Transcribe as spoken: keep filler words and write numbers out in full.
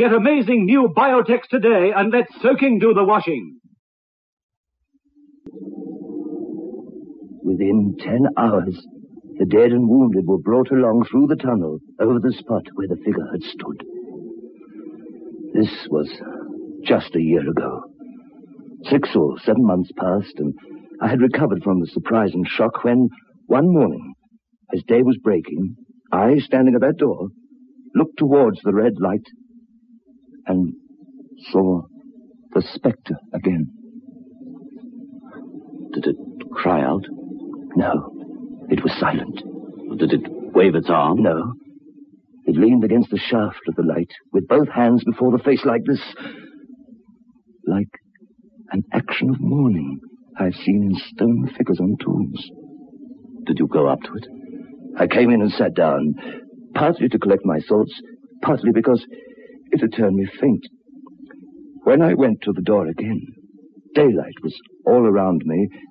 Get amazing new Biotex today and let soaking do the washing. Within ten hours, the dead and wounded were brought along through the tunnel over the spot where the figure had stood. This was just a year ago. Six or seven months passed, and I had recovered from the surprise and shock when, one morning, as day was breaking, I, standing at that door, looked towards the red light and saw the spectre again. Did it cry out? No, it was silent. Did it wave its arm? No. It leaned against the shaft of the light, with both hands before the face like this. Like an action of mourning I've seen in stone figures on tombs. Did you go up to it? I came in and sat down, partly to collect my thoughts, partly because it had turned me faint. When I went to the door again, daylight was all around me,